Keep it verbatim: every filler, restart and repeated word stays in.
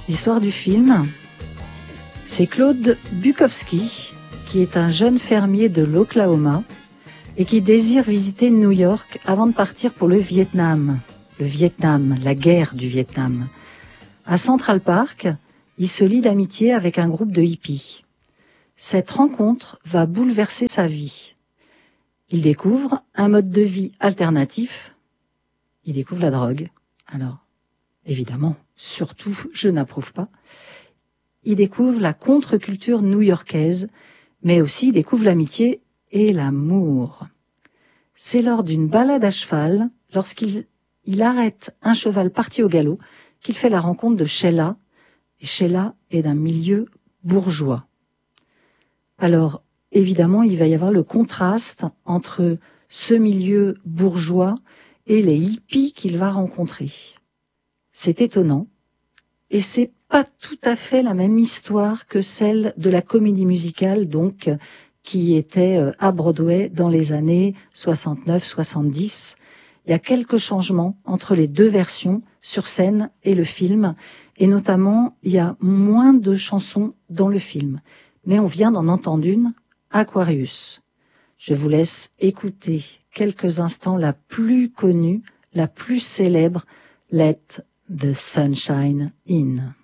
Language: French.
L'histoire du film, c'est Claude Bukowski, qui est un jeune fermier de l'Oklahoma et qui désire visiter New York avant de partir pour le Vietnam. Le Vietnam, la guerre du Vietnam. À Central Park, il se lie d'amitié avec un groupe de hippies. Cette rencontre va bouleverser sa vie. Il découvre un mode de vie alternatif. Il découvre la drogue. Alors, évidemment, surtout, je n'approuve pas. Il découvre la contre-culture new-yorkaise, mais aussi il découvre l'amitié et l'amour. C'est lors d'une balade à cheval, lorsqu'il il arrête un cheval parti au galop, qu'il fait la rencontre de Sheila, et Sheila est d'un milieu bourgeois. Alors, évidemment, il va y avoir le contraste entre ce milieu bourgeois et les hippies qu'il va rencontrer. C'est étonnant, et c'est pas tout à fait la même histoire que celle de la comédie musicale, donc, qui était à Broadway dans les années soixante-neuf soixante-dix. Il y a quelques changements entre les deux versions sur scène et le film, et notamment, il y a moins de chansons dans le film. Mais on vient d'en entendre une, Aquarius. Je vous laisse écouter quelques instants la plus connue, la plus célèbre, Let the Sunshine In.